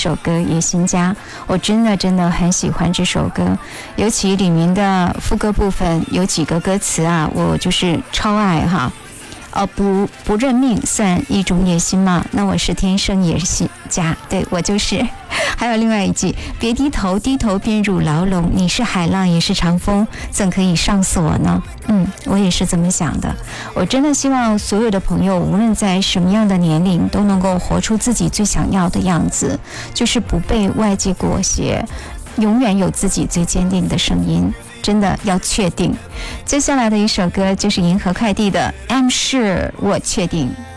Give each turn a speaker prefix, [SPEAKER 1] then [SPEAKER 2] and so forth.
[SPEAKER 1] 首歌《野心家》，我真的很喜欢这首歌，尤其里面的副歌部分有几个歌词啊，我就是超爱哈。不认命算一种野心吗？那我是天生野心家，对，我就是。还有另外一句，别低头，低头便入牢笼，你是海浪也是长风，怎可以上锁呢？我也是这么想的。我真的希望所有的朋友无论在什么样的年龄都能够活出自己最想要的样子，就是不被外界裹挟，永远有自己最坚定的声音，真的要确定。接下来的一首歌就是银河快递的 I'm Sure 我确定。